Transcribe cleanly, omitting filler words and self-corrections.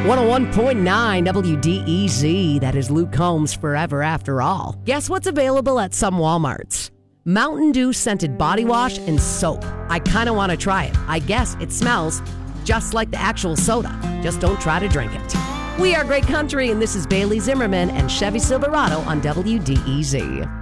101.9 WDEZ. That is Luke Combs' Forever After All. Guess what's available at some Walmarts? Mountain Dew scented body wash and soap. I kind of want to try it. I guess it smells just like the actual soda. Just don't try to drink it. We are Great Country, and this is Bailey Zimmerman and Chevy Silverado on WDEZ.